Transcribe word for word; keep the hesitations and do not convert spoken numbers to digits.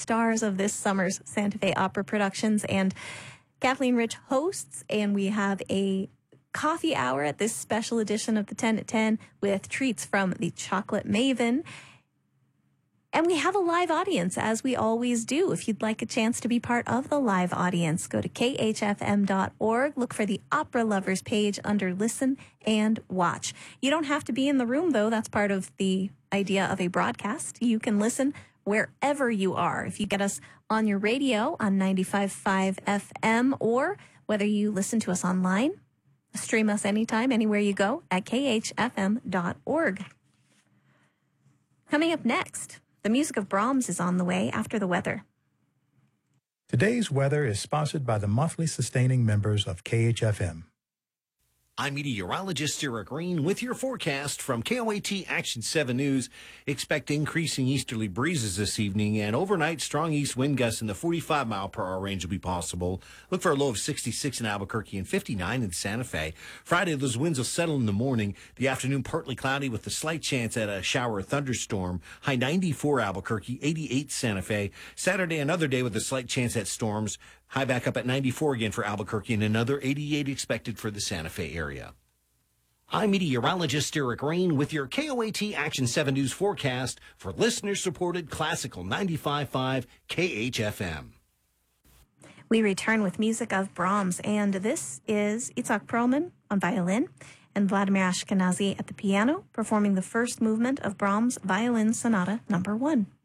stars of this summer's Santa Fe Opera productions. And Kathleen Rich hosts, and we have a coffee hour at this special edition of the ten at ten with treats from the Chocolate Maven. And we have a live audience, as we always do. If you'd like a chance to be part of the live audience, go to K H F M dot org. Look for the Opera Lovers page under Listen and Watch. You don't have to be in the room, though. That's part of the idea of a broadcast. You can listen wherever you are. If you get us on your radio on ninety-five point five F M, or whether you listen to us online, stream us anytime, anywhere you go at K H F M dot org. Coming up next, the music of Brahms is on the way after the weather. Today's weather is sponsored by the monthly sustaining members of K H F M. I'm meteorologist Sarah Green with your forecast from K O A T Action seven News. Expect increasing easterly breezes this evening, and overnight strong east wind gusts in the forty-five mile per hour range will be possible. Look for a low of sixty-six in Albuquerque and fifty-nine in Santa Fe. Friday, those winds will settle in the morning. The afternoon, partly cloudy with a slight chance at a shower or thunderstorm. High ninety-four Albuquerque, eighty-eight Santa Fe. Saturday, another day with a slight chance at storms. High back up at ninety-four again for Albuquerque, and another eighty-eight expected for the Santa Fe area. I'm meteorologist Eric Rain with your K O A T Action seven News forecast for listener-supported classical ninety-five point five K H F M. We return with music of Brahms, and this is Itzhak Perlman on violin and Vladimir Ashkenazy at the piano, performing the first movement of Brahms' Violin Sonata number one.